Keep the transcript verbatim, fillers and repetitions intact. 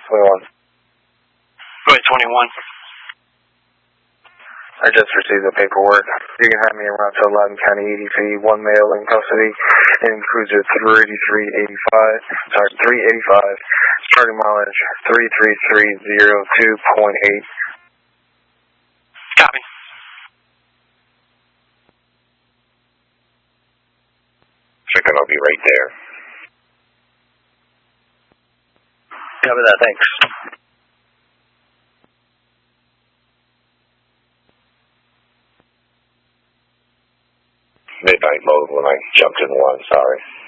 twenty-one. Go ahead, twenty-one. I just received the paperwork. You can have me around to Loudoun County E D C, one male in custody, in cruiser three three eight five, sorry, three eighty-five, starting mileage three three three zero two point eight. Copy. Chicken will be right there. Copy that, thanks. Midnight mode when I jumped in one, sorry.